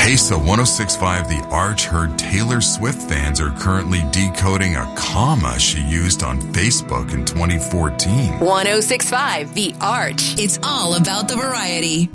So 106.5 The Arch heard Taylor Swift fans are currently decoding a comma she used on Facebook in 2014. 106.5 The Arch. It's all about the variety.